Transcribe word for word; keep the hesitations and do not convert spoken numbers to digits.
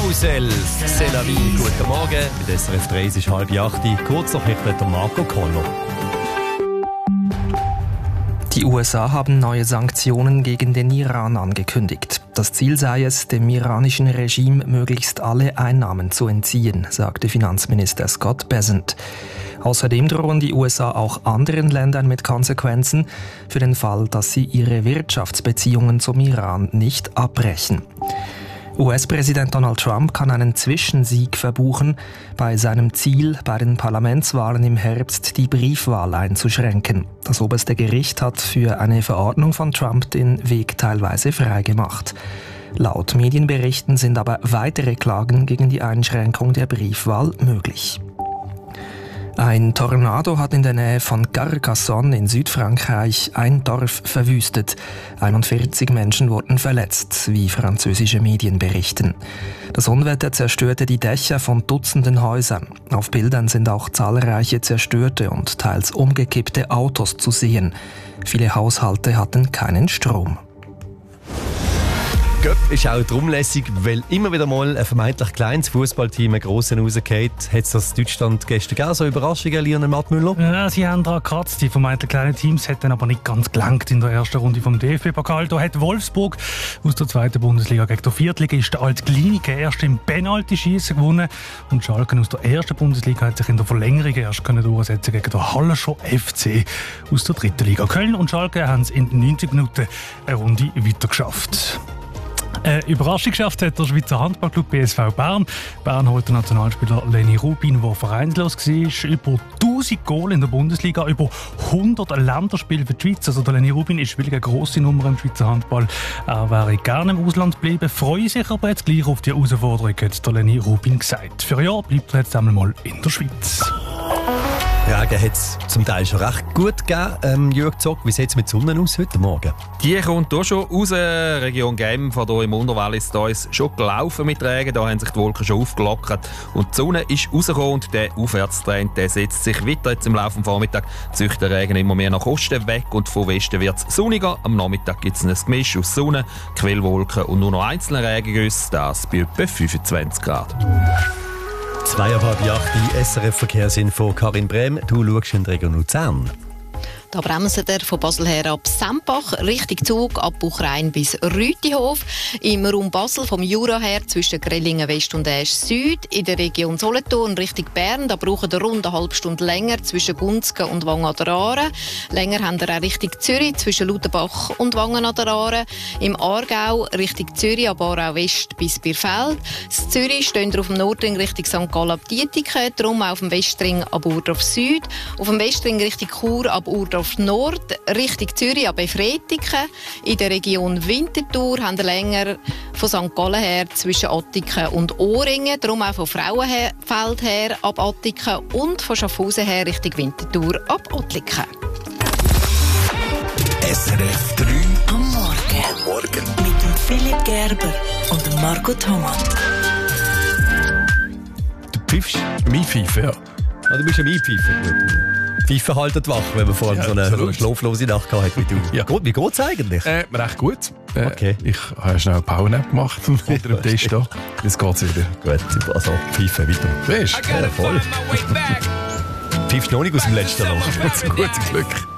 Karussell, c'est la vie. Guten Morgen, mit S R F drei ist halb acht. Kurz noch mit Marco Koller. Die U S A haben neue Sanktionen gegen den Iran angekündigt. Das Ziel sei es, dem iranischen Regime möglichst alle Einnahmen zu entziehen, sagte Finanzminister Scott Bessent. Außerdem drohen die U S A auch anderen Ländern mit Konsequenzen für den Fall, dass sie ihre Wirtschaftsbeziehungen zum Iran nicht abbrechen. U S-Präsident Donald Trump kann einen Zwischensieg verbuchen bei seinem Ziel, bei den Parlamentswahlen im Herbst die Briefwahl einzuschränken. Das oberste Gericht hat für eine Verordnung von Trump den Weg teilweise freigemacht. Laut Medienberichten sind aber weitere Klagen gegen die Einschränkung der Briefwahl möglich. Ein Tornado hat in der Nähe von Carcassonne in Südfrankreich ein Dorf verwüstet. einundvierzig Menschen wurden verletzt, wie französische Medien berichten. Das Unwetter zerstörte die Dächer von Dutzenden Häusern. Auf Bildern sind auch zahlreiche zerstörte und teils umgekippte Autos zu sehen. Viele Haushalte hatten keinen Strom. Göpp ist auch darum lässig, weil immer wieder mal ein vermeintlich kleines Fußballteam einen grossen rausgeht. Hat es das Deutschland gestern gegeben, so Überraschungen, Lionel Mattmüller? Ja, sie haben daran gekratzt. Die vermeintlich kleinen Teams hätten aber nicht ganz gelangt in der ersten Runde vom D F B-Pokal. Da hat Wolfsburg aus der zweiten Bundesliga gegen den Viertligisten Alt-Gliniken erst im Penalty-Schiessen gewonnen. Und Schalke aus der ersten Bundesliga hat sich in der Verlängerung erst können durchsetzen gegen den Hallerscher F C aus der dritten Liga. Köln und Schalke haben es in neunzig Minuten eine Runde weiter geschafft. Eine Überraschung geschafft hat der Schweizer Handballclub B S V Bern. Bern holt den Nationalspieler Lenny Rubin, der vereinslos war. Über tausend Goal in der Bundesliga, über hundert Länderspiele für die Schweiz. Also der Lenny Rubin ist wirklich eine grosse Nummer im Schweizer Handball. Er wäre gerne im Ausland geblieben, freue sich aber jetzt gleich auf die Herausforderung, hat der Lenny Rubin gesagt. Für ein Jahr bleibt er jetzt einmal in der Schweiz. Regen hat es zum Teil schon recht gut gegeben. Ähm, Jörg Zock, wie sieht es mit Sonne aus heute Morgen? Die kommt hier schon raus. Region Genf, hier im Unterwallis, da ist schon gelaufen mit Regen. Da haben sich die Wolken schon aufgelockert. Und die Sonne ist rausgekommen und der Aufwärtstrend der setzt sich weiter. Jetzt im Laufe des Vormittags zieht der Regen immer mehr nach Osten weg und von Westen wird es sonniger. Am Nachmittag gibt es ein Gemisch aus Sonne, Quellwolken und nur noch einzelne Regengüsse. Das bei etwa fünfundzwanzig Grad. Zweieinhalb Jahre die S R F-Verkehrsinfo. Karin Brehm, du schaust in die Region Luzern. Da bremsen wir von Basel her ab Sempach, Richtung Zug, ab Buchrein bis Rütihof. Im Raum Basel vom Jura her zwischen Grellingen West und Aesch Süd. In der Region Solothurn Richtung Bern, da brauchen wir rund eine halbe Stunde länger zwischen Gunzgen und Wangen an der Aare. Länger haben wir auch Richtung Zürich zwischen Ludenbach und Wangen an der Aare. Im Aargau Richtung Zürich, ab Aarau West bis Bierfeld. In Zürich stehen wir auf dem Nordring Richtung Sankt Gallen ab Dietike, darum auf dem Westring ab Urdorf Süd. Auf dem Westring Richtung Chur ab Urdorf Nord, Richtung Zürich, aber Fretiken. In der Region Winterthur haben wir länger von Sankt Gallen her zwischen Attiken und Ohringen, darum auch von Frauenfeld her ab Attiken und von Schaffhausen her Richtung Winterthur ab Ottliken. S R F drei am Morgen. Am Morgen. Mit dem Philipp Gerber und dem Marco Thomas. Du pfiffst? Mein Pfeife, ja. Ah, du bist ja mein Pfeife. Pfeife haltet wach, wenn man vorhin ja, so eine absolut. schlaflose Nacht hat wie du. Ja. Wie geht es eigentlich? Äh, recht gut. Äh, okay. Ich habe schnell eine Powernap gemacht unter dem Tisch da. Jetzt geht es wieder. Gut, also Pfeife weiter. Weißt du? Ja, voll. Pfeifst noch nicht aus dem letzten Loch. Gutes Glück.